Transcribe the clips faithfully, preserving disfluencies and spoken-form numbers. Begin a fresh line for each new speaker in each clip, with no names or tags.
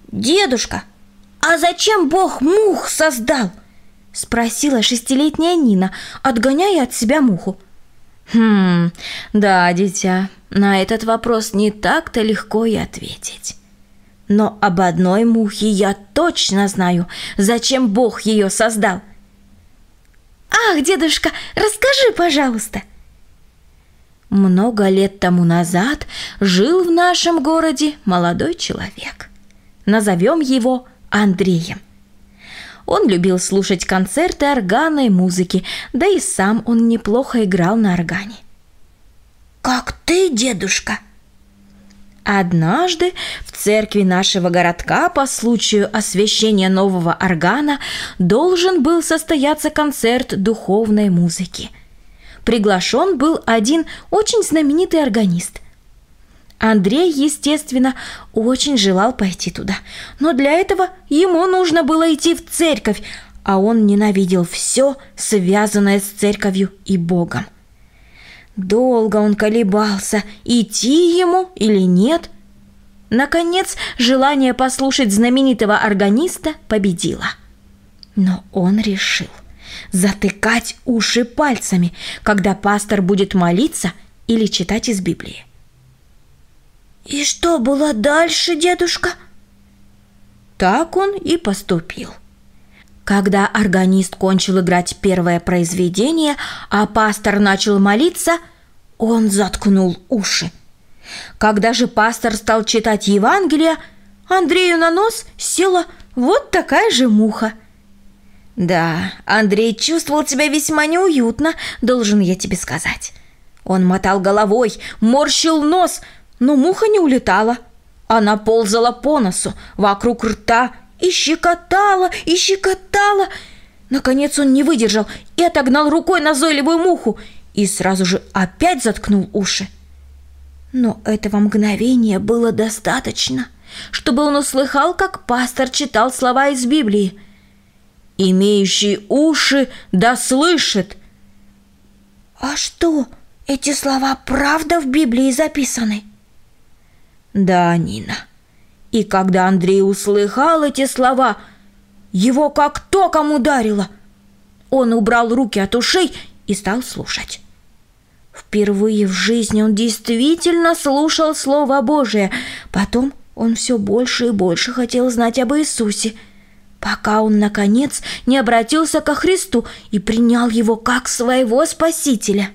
Дедушка, а зачем Бог мух создал? Спросила шестилетняя Нина, отгоняя от себя муху.
Хм, да, дитя, на этот вопрос не так-то легко и ответить. Но об одной мухе я точно знаю, зачем Бог ее создал.
Ах, дедушка, расскажи, пожалуйста.
Много лет тому назад жил в нашем городе молодой человек. Назовем его Андреем. Он любил слушать концерты органной музыки, да и сам он неплохо играл на органе.
Как ты, дедушка?
Однажды в церкви нашего городка по случаю освящения нового органа должен был состояться концерт духовной музыки. Приглашен был один очень знаменитый органист. Андрей, естественно, очень желал пойти туда, но для этого ему нужно было идти в церковь, а он ненавидел все, связанное с церковью и Богом. Долго он колебался, идти ему или нет. Наконец, желание послушать знаменитого органиста победило. Но он решил затыкать уши пальцами, когда пастор будет молиться или читать из Библии.
И что было дальше, дедушка?
Так он и поступил. Когда органист кончил играть первое произведение, а пастор начал молиться, он заткнул уши. Когда же пастор стал читать Евангелие, Андрею на нос села вот такая же муха. Да, Андрей чувствовал себя весьма неуютно, должен я тебе сказать. Он мотал головой, морщил нос, но муха не улетала. Она ползала по носу, вокруг рта и щекотала, и щекотала. Наконец он не выдержал и отогнал рукой назойливую муху и сразу же опять заткнул уши. Но этого мгновения было достаточно, чтобы он услыхал, как пастор читал слова из Библии. «Имеющий уши да слышит».
А что, эти слова правда в Библии записаны?
Да, Нина. И когда Андрей услыхал эти слова, его как током ударило. Он убрал руки от ушей и стал слушать. Впервые в жизни он действительно слушал Слово Божие. Потом он все больше и больше хотел знать об Иисусе, пока он, наконец, не обратился ко Христу и принял Его как своего Спасителя.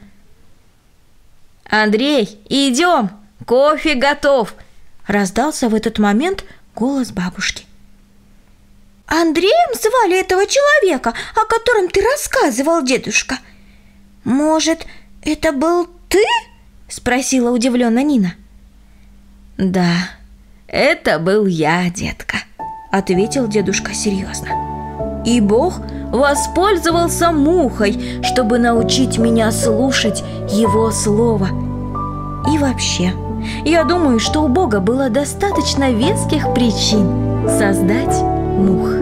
«Андрей, идем, кофе готов!» Раздался в этот момент голос бабушки.
Андреем звали этого человека, о котором ты рассказывал, дедушка? Может, это был ты? Спросила удивленно Нина.
Да, это был я, детка, ответил дедушка серьезно. И Бог воспользовался мухой, чтобы научить меня слушать Его слово. И вообще, я думаю, что у Бога было достаточно веских причин создать мух.